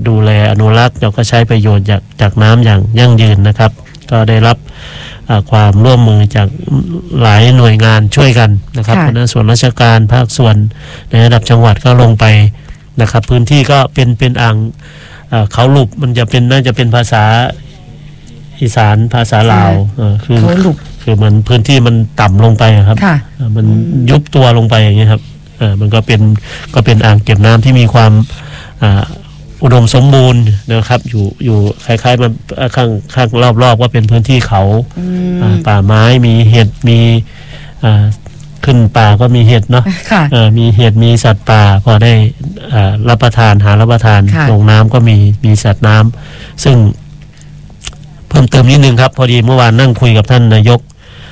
ดูแลอนุรักษ์แล้วก็ใช้ประโยชน์จากน้ำอย่างยั่งยืนนะครับก็ได้รับความร่วมมือจากหลายหน่วยงานช่วยกันนะครับคณะส่วนราชการภาคส่วนในระดับจังหวัดก็ลงไปนะครับพื้นที่ก็เป็นอ่างเขาหลุบมันจะเป็นน่าจะเป็นภาษาอีสานภาษาลาวคือเหมือนพื้นที่มันต่ำลงไปครับมันยุบตัวลงไปอย่างนี้ครับมันก็เป็นอ่างเก็บน้ำที่มีความอุดมสมบูรณ์นะครับอยู่คล้ายๆมันข้างรอบๆว่าเป็นพื้นที่เขาป่าไม้มีเห็ดมีขึ้นป่าก็มีเห็ดเนาะมีเห็ดมีสัตว์ป่าพอได้รับประทานลงน้ำก็มีสัตว์น้ำซึ่งเพิ่มเติมนิดนึงครับพอดีเมื่อวานนั่งคุยกับท่านนายก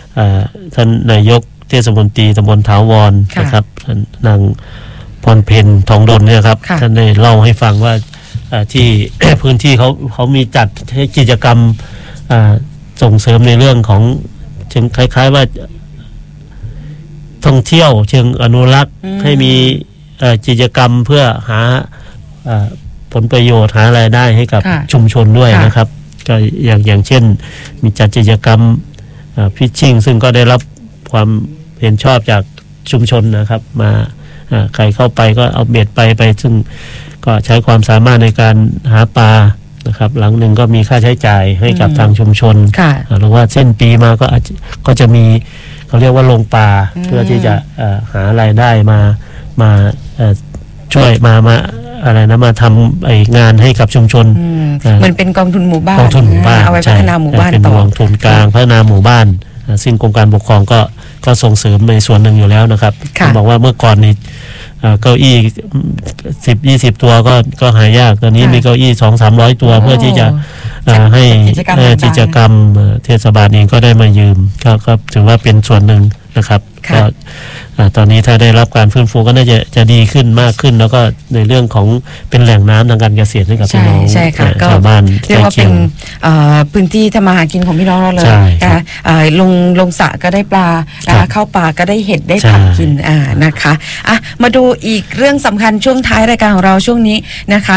เทศมนตรีตำบลถาวรนะครับนางพรเพ็ญทองดลเนี่ยครับท่านได้เล่าให้ฟังว่าที่ พื้นที่เขามีจัดกิจกรรมส่งเสริมในเรื่องของเชิงคล้ายๆว่าท่องเที่ยวเชิงอนุรักษ์ให้มีกิจกรรมเพื่อหาผลประโยชน์หารายได้ให้กับชุมชนด้วยนะครับก็อย่างเช่นมีจัดกิจกรรมฟิชชิ่งซึ่งก็ได้รับความเห็นชอบจากชุมชนนะครับมาใครเข้าไปก็เอาเบ็ดไปซึ่งก็ใช้ความสามารถในการหาปลานะครับหลังหนึ่งก็มีค่าใช้จ่ายให้กับทางชุมชนหรือว่าเส้นปีมาก็จะมีเขาเรียกว่าลงปลาเพื่อที่จะหารายได้มาช่วยมาอะไรนะมาทำไองานให้กับชุมชนมันเป็นกองทุนหมู่บ้านเอาไว้พัฒนาหมู่บ้านเป็นกองทุนกลางพัฒนาหมู่บ้านซึ่งกรมการปกครองก็ส่งเสริมในส่วนหนึ่งอยู่แล้วนะครับบอกว่าเมื่อก่อนนี้เก้าอี้10-20 ตัวก็หายากตอนนี้มีเก้าอี้200-300 ตัวเพื่อที่จะให้กิจกรรมเทศบาลเองก็ได้มายืมก็ถือว่าเป็นส่วนหนึ่งนะครับก็ตอนนี้ถ้าได้รับการฟื้นฟูก็น่าจะดีขึ้นมากขึ้นแล้วก็ในเรื่องของเป็นแหล่งน้ำทางการเกษตรให้กับพี่น้องชาวบ้านเรียกว่าเป็นพื้นที่ทำมาหากินของพี่น้องเราเลยนะคะลงสระก็ได้ปลาเข้าป่าก็ได้เห็ดได้ผักกินนะคะมาดูอีกเรื่องสำคัญช่วงท้ายรายการของเราช่วงนี้นะคะ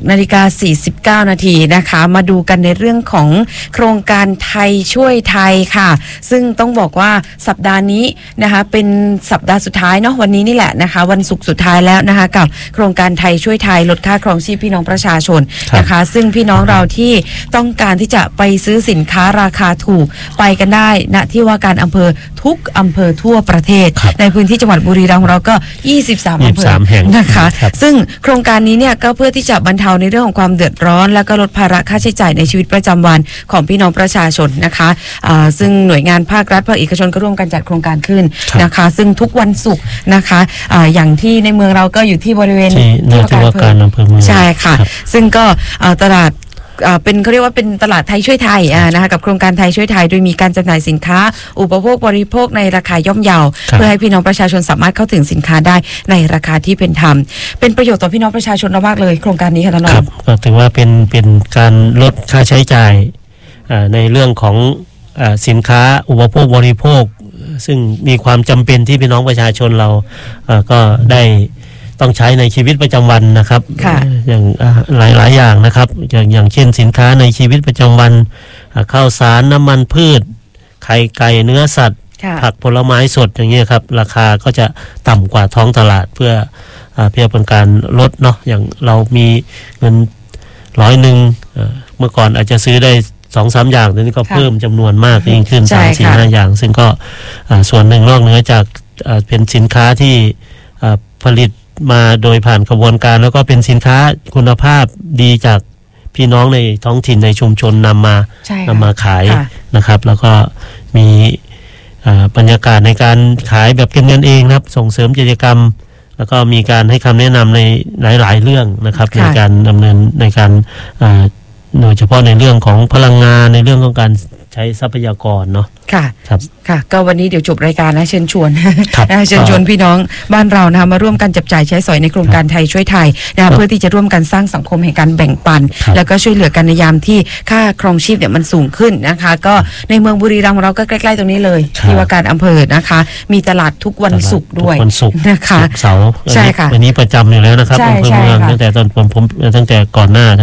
6:49 นาทีนะคะมาดูกันในเรื่องของโครงการไทยช่วยไทยค่ะซึ่งต้องบอกว่าสัปดาห์นี้นะคะเป็นสัปดาห์สุดท้ายเนาะวันนี้นี่แหละนะคะวันศุกร์สุดท้ายแล้วนะคะกับโครงการไทยช่วยไทยลดค่าครองชีพพี่น้องประชาชนนะคะซึ่งพี่น้องเราที่ต้องการที่จะไปซื้อสินค้าราคาถูกไปกันได้ณที่ว่าการอำเภอทุกอำเภอทั่วประเทศในพื้นที่จังหวัดบุรีรัมย์ของเราก็23อำเภอนะคะซึ่งโครงการนี้เนี่ยก็เพื่อที่จะบรรเทาในเรื่องของความเดือดร้อนและก็ลดภาระค่าใช้จ่ายในชีวิตประจำวันของพี่น้องประชาชนนะคะซึ่งหน่วยงานภาครัฐภาคเอกชนก็ร่วมกันจัดโครงการขึ้นนะคะซึ่งทุกวันศุกร์นะคะอย่างที่ในเมืองเราก็อยู่ที่บริเวณที่ว่าการอำเภอเมืองใช่ค่ะซึ่งก็ตลาดเป็นเขาเรียกว่าเป็นตลาดไทยช่วยไทยนะคะกับโครงการไทยช่วยไทยโดยมีการจำหน่ายสินค้าอุปโภคบริโภคในราคาย่อมเยาเพื่อให้พี่น้องประชาชนสามารถเข้าถึงสินค้าได้ในราคาที่เป็นธรรมเป็นประโยชน์ต่อพี่น้องประชาชนมากเลยโครงการนี้ค่ะท่านรองก็ถือว่าเป็นการลดค่าใช้จ่ายในเรื่องของสินค้าอุปโภคบริโภคซึ่งมีความจำเป็นที่พี่น้องประชาชนเราก็ได้ต้องใช้ในชีวิตประจำวันนะครับอย่างหลายอย่างนะครับอย่างเช่นสินค้าในชีวิตประจำวันข้าวสารน้ำมันพืชไข่ไก่เนื้อสัตว์ผักผลไม้สดอย่างเงี้ยครับราคาก็จะต่ำกว่าท้องตลาดเพื่อเป็นการลดเนาะอย่างเรามีเงิน100เมื่อก่อนอาจจะซื้อได้2-3 อย่างตอนนี้ก็เพิ่มจำนวนมากยิ่งขึ้น 3-4-5 อย่างซึ่งก็ส่วนหนึ่งนอกเหนือจากเป็นสินค้าที่ผลิตมาโดยผ่านกระบวนการแล้วก็เป็นสินค้าคุณภาพดีจากพี่น้องในท้องถิ่นในชุมชนนำมาขายนะครับแล้วก็มีบรรยากาศในการขายแบบเป็นกันเองครับส่งเสริมกิจกรรมแล้วก็มีการให้คำแนะนำในหลายๆเรื่องนะครับในการดำเนินในการโดยเฉพาะในเรื่องของพลังงานในเรื่องของการใช้ทรัพยากรเนาะค่ะครับค่ะก็วันนี้เดี๋ยวจบรายการนะเชิญชวนเชิญชวนพี่น้องบ้านเรานะคะมาร่วมกันจับจ่ายใช้สอยในโครงการไทยช่วยไทยนะคะเพื่อที่จะร่วมกันสร้างสังคมแห่งการแบ่งปันแล้วก็ช่วยเหลือกันในยามที่ค่าครองชีพเนี่ยมันสูงขึ้นนะคะก็ในเมืองบุรีรัมย์เราก็ใกล้ๆตรงนี้เลยที่ว่าการอำเภอนะคะมีตลาดทุกวันศุกร์ด้วยนะคะเสาร์ใช่ค่ะวันนี้ประจำอยู่แล้วนะครับอำเภอเมืองตั้งแต่ตอนผมตั้งแต่ก่อนหน้า